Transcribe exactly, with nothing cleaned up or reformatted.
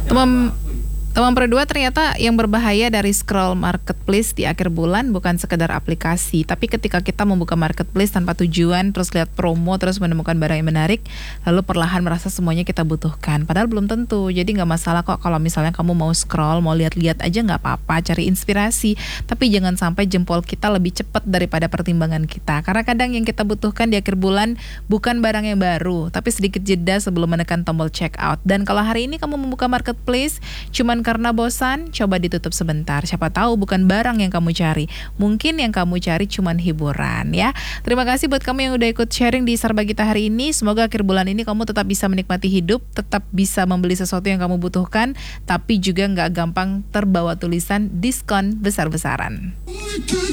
Teman teman berdua, ternyata yang berbahaya dari scroll marketplace di akhir bulan bukan sekedar aplikasi, tapi ketika kita membuka marketplace tanpa tujuan, terus lihat promo, terus menemukan barang yang menarik, lalu perlahan merasa semuanya kita butuhkan. Padahal belum tentu. Jadi nggak masalah kok kalau misalnya kamu mau scroll, mau lihat-lihat aja nggak apa-apa, cari inspirasi. Tapi jangan sampai jempol kita lebih cepat daripada pertimbangan kita. Karena kadang yang kita butuhkan di akhir bulan bukan barang yang baru, tapi sedikit jeda sebelum menekan tombol check out. Dan kalau hari ini kamu membuka marketplace cuman karena bosan, coba ditutup sebentar. Siapa tahu bukan barang yang kamu cari. Mungkin yang kamu cari cuman hiburan ya. Terima kasih buat kamu yang udah ikut sharing di Sarba Gita hari ini. Semoga akhir bulan ini kamu tetap bisa menikmati hidup, tetap bisa membeli sesuatu yang kamu butuhkan, tapi juga nggak gampang terbawa tulisan diskon besar-besaran.